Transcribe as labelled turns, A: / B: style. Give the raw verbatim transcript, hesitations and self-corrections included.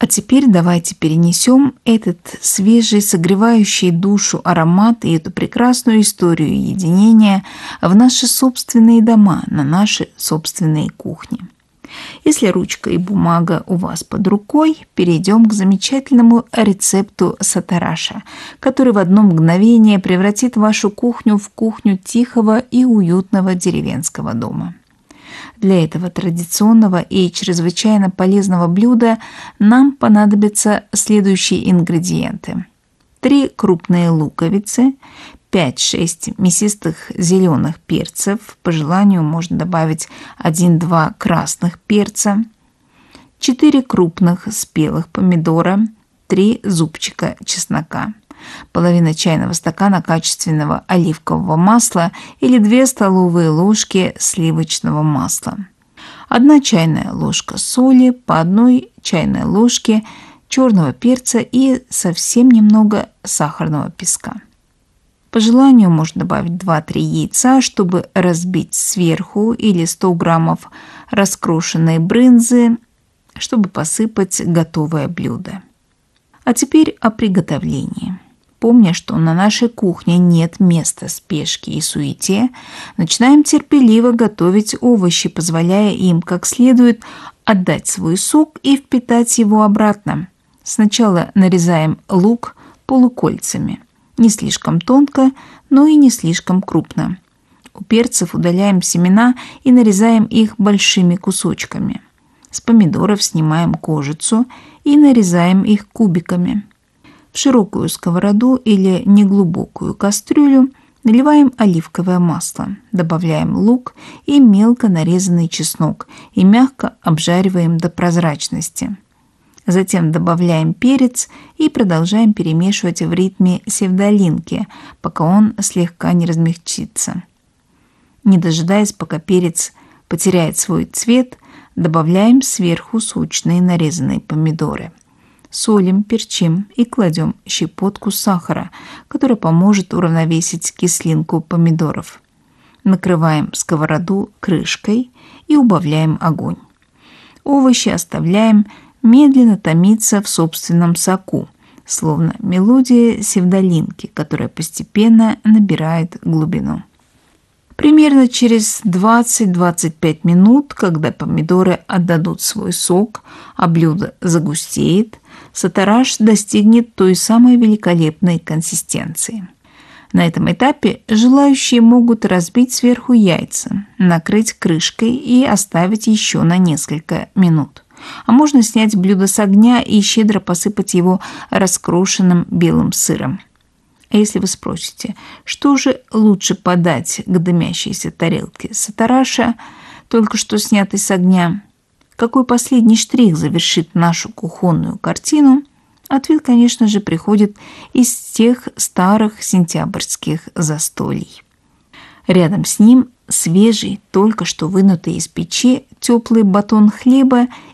A: теперь давайте перенесем этот свежий, согревающий душу аромат и эту прекрасную историю единения в наши собственные дома, на наши собственные кухни. Если ручка и бумага у вас под рукой, перейдем к замечательному рецепту сатараша, который в одно мгновение превратит вашу кухню в кухню тихого и уютного деревенского дома. Для этого традиционного и чрезвычайно полезного блюда нам понадобятся следующие ингредиенты. Три крупные луковицы, пять-шесть мясистых зеленых перцев, по желанию можно добавить один-два красных перца, четыре крупных спелых помидора, три зубчика чеснока, половина чайного стакана качественного оливкового масла или две столовые ложки сливочного масла, одна чайная ложка соли, по одной чайной ложке черного перца и совсем немного сахарного песка. По желанию можно добавить два-три яйца, чтобы разбить сверху, или сто граммов раскрошенной брынзы, чтобы посыпать готовое блюдо. А теперь о приготовлении. Помня, что на нашей кухне нет места спешке и суете, начинаем терпеливо готовить овощи, позволяя им как следует отдать свой сок и впитать его обратно. Сначала нарезаем лук полукольцами. Не слишком тонко, но и не слишком крупно. У перцев удаляем семена и нарезаем их большими кусочками. С помидоров снимаем кожицу и нарезаем их кубиками. В широкую сковороду или неглубокую кастрюлю наливаем оливковое масло, добавляем лук и мелко нарезанный чеснок и мягко обжариваем до прозрачности. Затем добавляем перец и продолжаем перемешивать в ритме севдалинки, пока он слегка не размягчится. Не дожидаясь, пока перец потеряет свой цвет, добавляем сверху сочные нарезанные помидоры. Солим, перчим и кладем щепотку сахара, которая поможет уравновесить кислинку помидоров. Накрываем сковороду крышкой и убавляем огонь. Овощи оставляем медленно томиться в собственном соку, словно мелодия севдалинки, которая постепенно набирает глубину. Примерно через двадцать-двадцать пять минут, когда помидоры отдадут свой сок, а блюдо загустеет, сатараш достигнет той самой великолепной консистенции. На этом этапе желающие могут разбить сверху яйца, накрыть крышкой и оставить еще на несколько минут. А можно снять блюдо с огня и щедро посыпать его раскрошенным белым сыром. А если вы спросите, что же лучше подать к дымящейся тарелке сатараша, только что снятый с огня, какой последний штрих завершит нашу кухонную картину, ответ, конечно же, приходит из тех старых сентябрьских застолий. Рядом с ним свежий, только что вынутый из печи, теплый батон хлеба